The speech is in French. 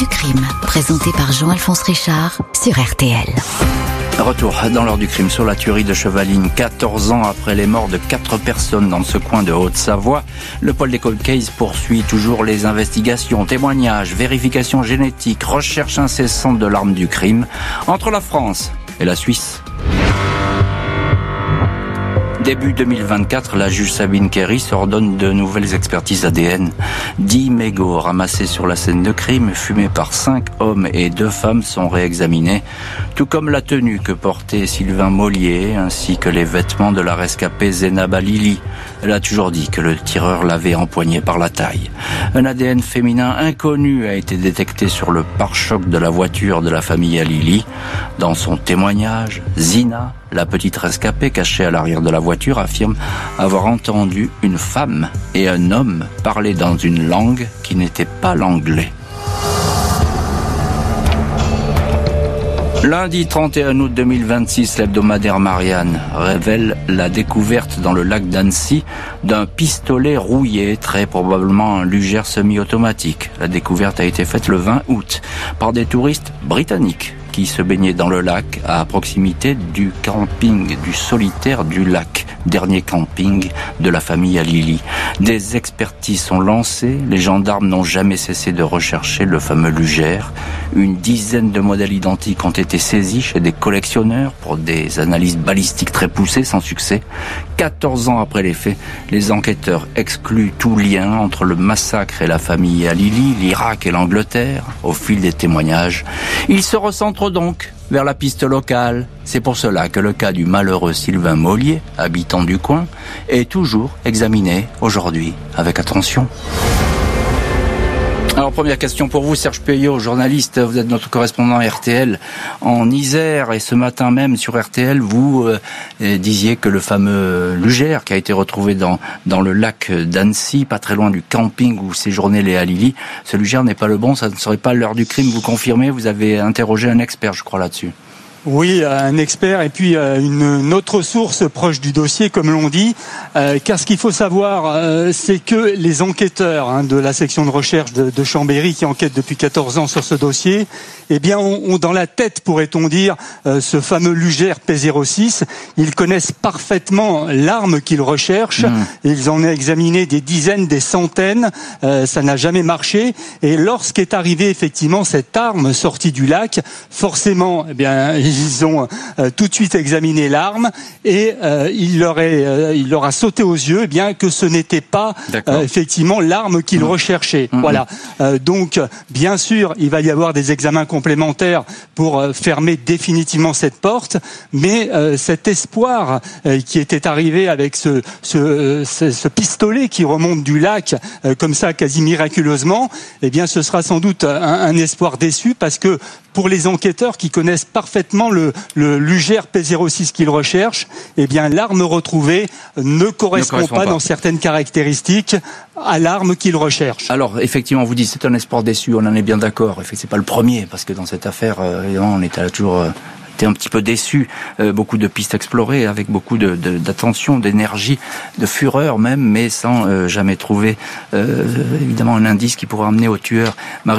du crime, présenté par Jean-Alphonse Richard sur RTL. Retour dans l'heure du crime sur la tuerie de Chevaline. 14 ans après les morts de 4 personnes dans ce coin de Haute-Savoie, le pôle des cold cases poursuit toujours les investigations, témoignages, vérifications génétiques, recherche incessante de l'arme du crime entre la France et la Suisse. Début 2024, la juge Sabine Kéris ordonne de nouvelles expertises ADN. 10 mégots ramassés sur la scène de crime, fumés par 5 hommes et 2 femmes, sont réexaminés, tout comme la tenue que portait Sylvain Mollier, ainsi que les vêtements de la rescapée Zénab Lili. Elle a toujours dit que le tireur l'avait empoigné par la taille. Un ADN féminin inconnu a été détecté sur le pare-choc de la voiture de la famille Lili. Dans son témoignage, Zina, la petite rescapée cachée à l'arrière de la voiture, affirme avoir entendu une femme et un homme parler dans une langue qui n'était pas l'anglais. Lundi 31 août 2026, l'hebdomadaire Marianne révèle la découverte dans le lac d'Annecy d'un pistolet rouillé, très probablement un Luger semi-automatique. La découverte a été faite le 20 août par des touristes britanniques qui se baignaient dans le lac à proximité du camping du Solitaire du Lac, dernier camping de la famille Lili. Des expertises sont lancées, les gendarmes n'ont jamais cessé de rechercher le fameux Luger. Une dizaine de modèles identiques ont été saisis chez des collectionneurs pour des analyses balistiques très poussées, sans succès. 14 ans après les faits, les enquêteurs excluent tout lien entre le massacre et la famille Lili, l'Irak et l'Angleterre. Au fil des témoignages, ils se recentrent donc vers la piste locale. C'est pour cela que le cas du malheureux Sylvain Mollier, habitant du coin, est toujours examiné aujourd'hui avec attention. Alors, première question pour vous, Serge Peyot, journaliste, vous êtes notre correspondant RTL en Isère, et ce matin même sur RTL, vous disiez que le fameux Luger qui a été retrouvé dans le lac d'Annecy, pas très loin du camping où séjournait Léa Lili, ce Luger n'est pas le bon, ça ne serait pas l'heure du crime, vous confirmez, vous avez interrogé un expert, je crois, là-dessus. Oui, un expert et puis une autre source proche du dossier, comme l'on dit. Car ce qu'il faut savoir, c'est que les enquêteurs de la section de recherche de Chambéry, qui enquêtent depuis 14 ans sur ce dossier, eh bien, ont dans la tête, pourrait-on dire, ce fameux Luger P06. Ils connaissent parfaitement l'arme qu'ils recherchent. Ils en ont examiné des dizaines, des centaines. Ça n'a jamais marché. Et lorsqu'est arrivée effectivement cette arme sortie du lac, forcément, eh bien, ils ont tout de suite examiné l'arme et il leur a sauté aux yeux eh bien que ce n'était pas effectivement l'arme qu'ils recherchaient. Voilà. Donc bien sûr, il va y avoir des examens complémentaires pour fermer définitivement cette porte, mais cet espoir qui était arrivé avec ce pistolet qui remonte du lac comme ça quasi miraculeusement, eh bien ce sera sans doute un espoir déçu, parce que pour les enquêteurs qui connaissent parfaitement le Luger P06 qu'ils recherchent, eh bien l'arme retrouvée ne correspond pas dans certaines caractéristiques à l'arme qu'ils recherchent. Alors effectivement, vous dites c'est un espoir déçu, on en est bien d'accord. C'est pas le premier, parce que dans cette affaire, évidemment, on était toujours un petit peu déçu. Beaucoup de pistes explorées, avec beaucoup d'attention, d'énergie, de fureur même, mais sans jamais trouver évidemment un indice qui pourrait amener au tueur.